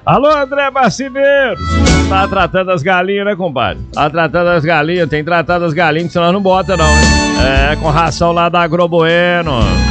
Alô, André Marceneiro. Tá tratando as galinhas, né, compadre? Tá tratando as galinhas, tem tratado as galinhas, que senão não bota, não, né? É, com ração lá da Agrobueno.